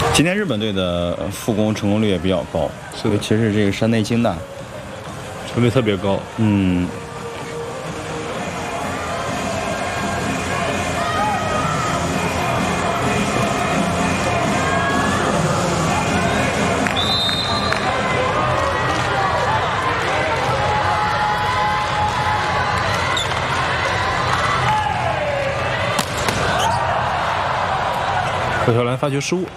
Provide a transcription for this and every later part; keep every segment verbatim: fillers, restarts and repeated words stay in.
今天日本队的复攻成功率也比较高， 是的， 尤其是这个山内京大， 成率特别高。 嗯。 何小兰发球失误。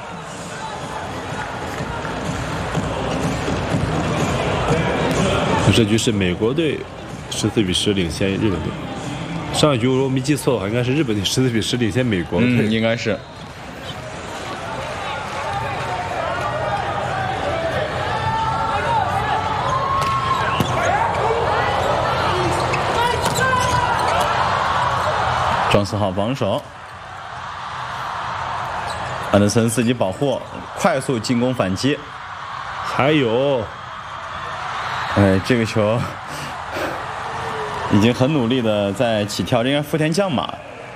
这局是美国队十四比十领先日本队。上一局如果没记错的话，应该是日本队十四比十领先美国队。 嗯，应该是。庄思浩防守，安德森自己保护，快速进攻反击。 还有。 哎，这个球已经很努力的在起跳，这应该福田将马。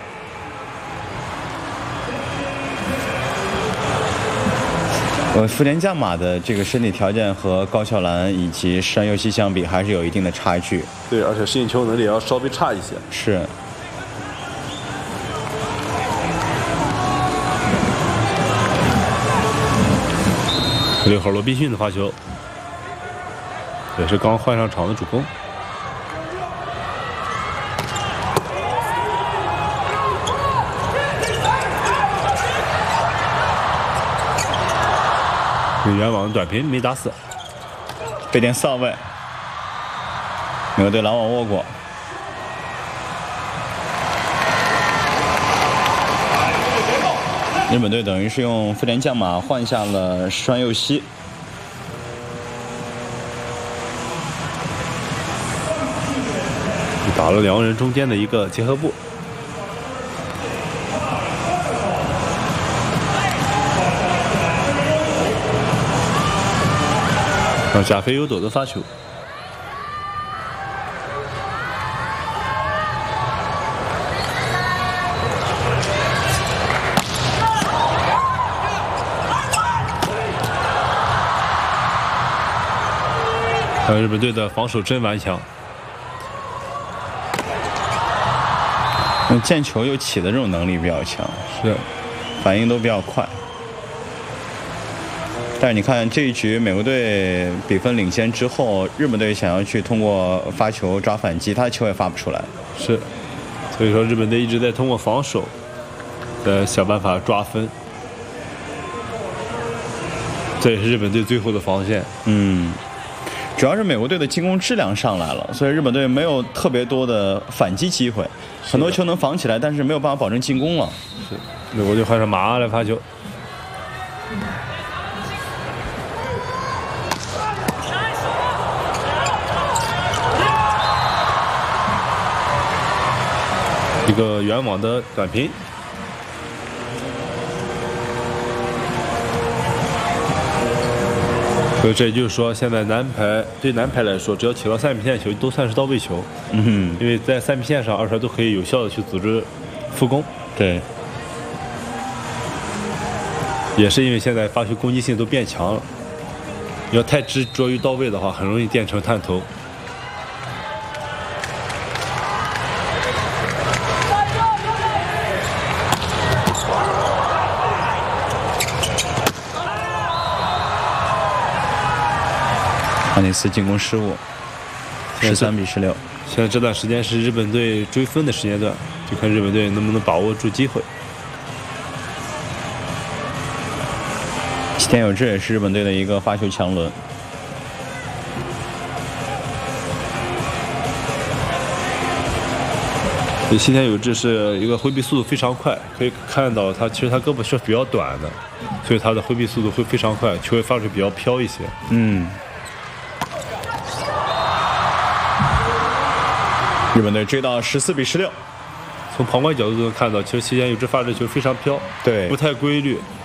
呃，福田将马的这个身体条件和高桥兰以及山佑希相比，还是有一定的差距。 对，而且适应球能力也要稍微差一些。 是。 六号罗宾逊的发球。也是刚换上场的主攻，远网短平没打死， 被点扫位，美国队拦网握过。日本队等于是用福田将马换下了栓佑希。 打了两个人中间的一个结合部，让加菲优斗的发球，呃，日本队的防守真顽强。 见球又起的这种能力比较强， 是， 反应都比较快。但是你看这一局美国队比分领先之后，日本队想要去通过发球抓反击，他的球也发不出来。 是，所以说日本队一直在通过防守，在想办法抓分。这也是日本队最后的防线。 嗯。主要是美国队的进攻质量上来了，所以日本队没有特别多的反击机会，很多球能防起来，但是没有办法保证进攻了。 是，美国队换上马阿来发球，一个远网的短平。所以这也就是说，现在男排对男排来说，只要起到三米线球，都算是到位球。 嗯哼， 因为在三米线上，二传都可以有效的去组织复攻。 对， 也是因为现在发球攻击性都变强了，你要太执着于到位的话，很容易变成探头。 哈内斯进攻失误，十三比十六。 现在这段时间是日本队追分的时间段，就看日本队能不能把握住机会。 西田有志也是日本队的一个发球强轮。 西田有志是一个挥臂速度非常快，可以看到他其实他胳膊是比较短的，所以他的挥臂速度会非常快，球会发出比较飘一些。 嗯。日本队追到十四比十六。 从旁观角度都能看到，其实西田有志发这球非常飘， 对， 不太规律，